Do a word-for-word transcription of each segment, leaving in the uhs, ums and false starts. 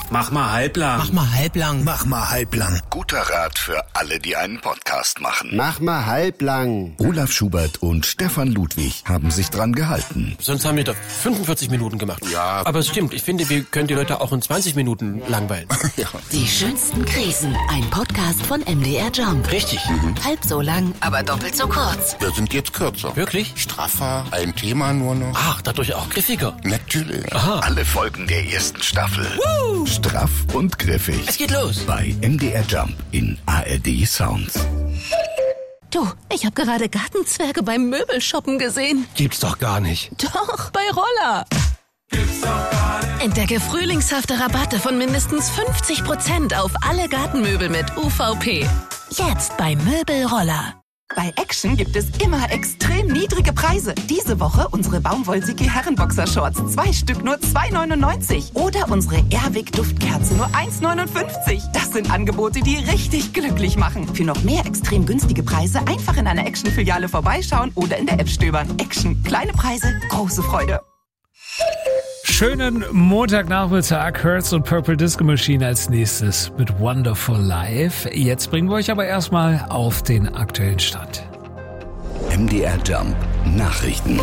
Mach mal halblang. Mach mal halblang. Mach mal halblang. Guter Rat für alle, die einen Podcast machen. Mach mal halblang. Olaf Schubert und Stefan Ludwig haben sich dran gehalten. Sonst haben wir doch fünfundvierzig Minuten gemacht. Ja. Aber es stimmt, ich finde, wir können die Leute auch in zwanzig Minuten langweilen. Ja. Die schönsten Krisen. Ein Podcast von M D R Jump. Richtig. Mhm. Halb so lang, aber doppelt so kurz. Wir sind jetzt kürzer. Wirklich? Straffer, ein Thema nur noch. Ach, dadurch auch griffiger. Natürlich. Aha. Alle Folgen der ersten Staffel. Woo! Straff und griffig. Es geht los. Bei M D R Jump in A R D Sounds. Du, ich habe gerade Gartenzwerge beim Möbelshoppen gesehen. Gibt's doch gar nicht. Doch, bei Roller. Entdecke frühlingshafte Rabatte von mindestens fünfzig Prozent auf alle Gartenmöbel mit U V P. Jetzt bei Möbelroller. Bei Action gibt es immer extrem niedrige Preise. Diese Woche unsere Baumwoll-Siki Herrenboxer-Shorts. Zwei Stück nur zwei neunundneunzig. Oder unsere Airwick-Duftkerze nur eins neunundfünfzig. Das sind Angebote, die richtig glücklich machen. Für noch mehr extrem günstige Preise einfach in einer Action-Filiale vorbeischauen oder in der App stöbern. Action. Kleine Preise, große Freude. Schönen Montagnachmittag, Hertz und Purple Disco Machine als nächstes mit Wonderful Life. Jetzt bringen wir euch aber erstmal auf den aktuellen Stand. M D R Jump Nachrichten.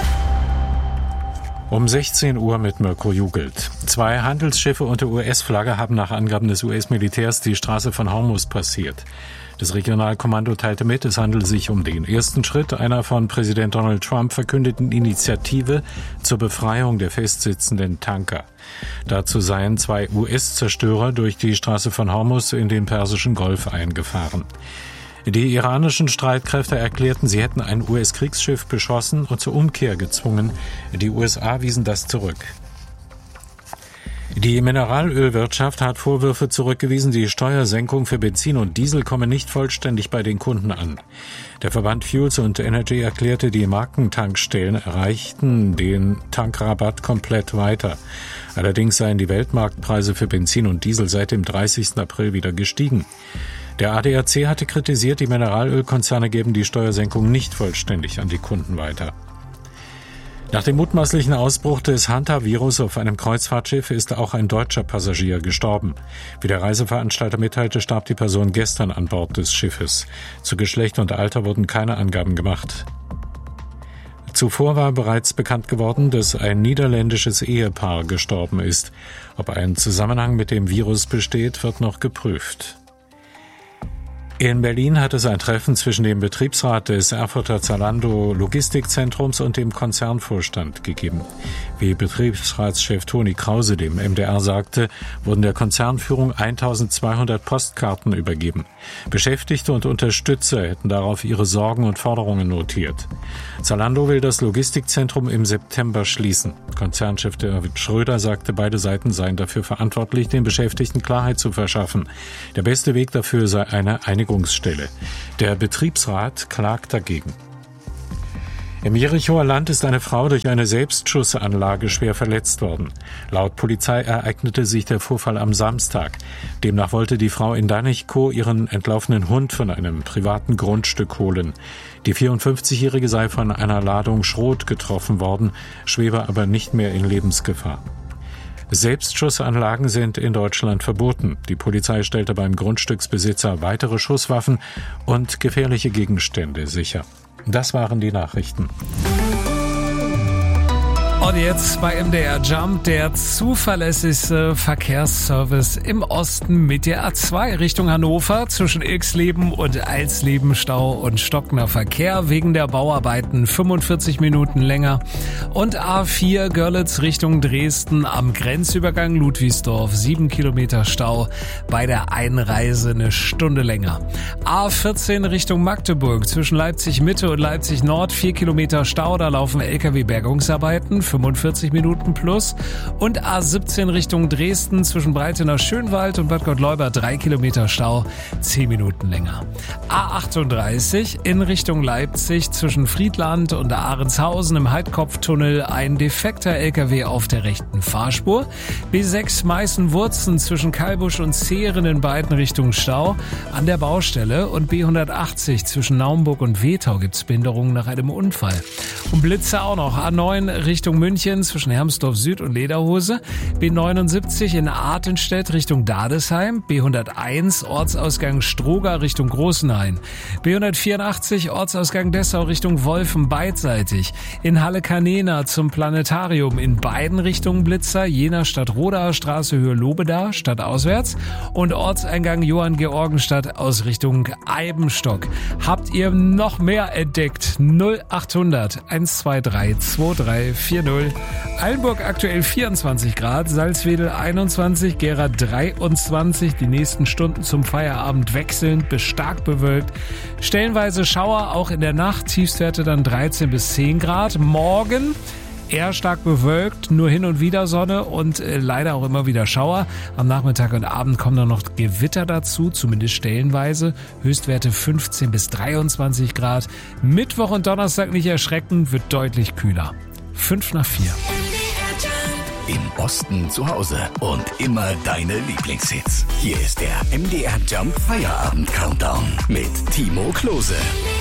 Um sechzehn Uhr mit Mirko Jugelt. Zwei Handelsschiffe unter U S-Flagge haben nach Angaben des U S-Militärs die Straße von Hormuz passiert. Das Regionalkommando teilte mit, es handele sich um den ersten Schritt einer von Präsident Donald Trump verkündeten Initiative zur Befreiung der festsitzenden Tanker. Dazu seien zwei U S-Zerstörer durch die Straße von Hormuz in den Persischen Golf eingefahren. Die iranischen Streitkräfte erklärten, sie hätten ein U S-Kriegsschiff beschossen und zur Umkehr gezwungen. Die U S A wiesen das zurück. Die Mineralölwirtschaft hat Vorwürfe zurückgewiesen, die Steuersenkung für Benzin und Diesel komme nicht vollständig bei den Kunden an. Der Verband Fuels und Energy erklärte, die Markentankstellen erreichten den Tankrabatt komplett weiter. Allerdings seien die Weltmarktpreise für Benzin und Diesel seit dem dreißigsten April wieder gestiegen. Der A D A C hatte kritisiert, die Mineralölkonzerne geben die Steuersenkung nicht vollständig an die Kunden weiter. Nach dem mutmaßlichen Ausbruch des Hanta-Virus auf einem Kreuzfahrtschiff ist auch ein deutscher Passagier gestorben. Wie der Reiseveranstalter mitteilte, starb die Person gestern an Bord des Schiffes. Zu Geschlecht und Alter wurden keine Angaben gemacht. Zuvor war bereits bekannt geworden, dass ein niederländisches Ehepaar gestorben ist. Ob ein Zusammenhang mit dem Virus besteht, wird noch geprüft. In Berlin hat es ein Treffen zwischen dem Betriebsrat des Erfurter Zalando Logistikzentrums und dem Konzernvorstand gegeben. Wie Betriebsratschef Toni Krause dem M D R sagte, wurden der Konzernführung eintausendzweihundert Postkarten übergeben. Beschäftigte und Unterstützer hätten darauf ihre Sorgen und Forderungen notiert. Zalando will das Logistikzentrum im September schließen. Konzernchef David Schröder sagte, beide Seiten seien dafür verantwortlich, den Beschäftigten Klarheit zu verschaffen. Der beste Weg dafür sei eine Einigungsstelle. Der Betriebsrat klagt dagegen. Im Jerichoer Land ist eine Frau durch eine Selbstschussanlage schwer verletzt worden. Laut Polizei ereignete sich der Vorfall am Samstag. Demnach wollte die Frau in Danichkow ihren entlaufenen Hund von einem privaten Grundstück holen. Die vierundfünfzigjährige sei von einer Ladung Schrot getroffen worden, schwebe aber nicht mehr in Lebensgefahr. Selbstschussanlagen sind in Deutschland verboten. Die Polizei stellte beim Grundstücksbesitzer weitere Schusswaffen und gefährliche Gegenstände sicher. Das waren die Nachrichten. Und jetzt bei M D R Jump der zuverlässigste Verkehrsservice im Osten mit der A zwei Richtung Hannover zwischen Ilksleben und Alsleben Stau und stockender Verkehr wegen der Bauarbeiten fünfundvierzig Minuten länger und A vier Görlitz Richtung Dresden am Grenzübergang Ludwigsdorf sieben Kilometer Stau, bei der Einreise eine Stunde länger. A vierzehn Richtung Magdeburg zwischen Leipzig Mitte und Leipzig Nord vier Kilometer Stau, da laufen L K W-Bergungsarbeiten fünfundvierzig Minuten plus und A siebzehn Richtung Dresden zwischen Breitenau Schönwald und Bad Gottleuba drei Kilometer Stau, zehn Minuten länger. A achtunddreißig in Richtung Leipzig zwischen Friedland und Ahrenshausen im Heidkopftunnel ein defekter L K W auf der rechten Fahrspur. B sechs Meißen-Wurzen zwischen Kalbusch und Zehren in beiden Richtungen Stau an der Baustelle und B hundertachtzig zwischen Naumburg und Wetau gibt's Behinderungen nach einem Unfall. Und Blitze auch noch. A neun Richtung München zwischen Hermsdorf Süd und Lederhose. B neunundsiebzig in Artenstedt Richtung Dadesheim. B hunderteins Ortsausgang Stroga Richtung Großenhain. B hundertvierundachtzig Ortsausgang Dessau Richtung Wolfen beidseitig. In Halle-Kanena zum Planetarium in beiden Richtungen Blitzer. Jena Stadt Rodaer Straße Höhe Lobeda stadtauswärts. Und Ortseingang Johann Georgenstadt aus Richtung Eibenstock. Habt ihr noch mehr entdeckt? null achthundert eins zwei drei zwei drei vier null. Eilenburg aktuell vierundzwanzig Grad, Salzwedel einundzwanzig, Gera dreiundzwanzig. Die nächsten Stunden zum Feierabend wechselnd bis stark bewölkt. Stellenweise Schauer auch in der Nacht, Tiefstwerte dann dreizehn bis zehn Grad. Morgen eher stark bewölkt, nur hin und wieder Sonne und äh, leider auch immer wieder Schauer. Am Nachmittag und Abend kommen dann noch Gewitter dazu, zumindest stellenweise. Höchstwerte fünfzehn bis dreiundzwanzig Grad. Mittwoch und Donnerstag nicht erschrecken, wird deutlich kühler. fünf nach vier. Im Osten zu Hause und immer deine Lieblingshits. Hier ist der M D R Jump Feierabend Countdown mit Timo Klose.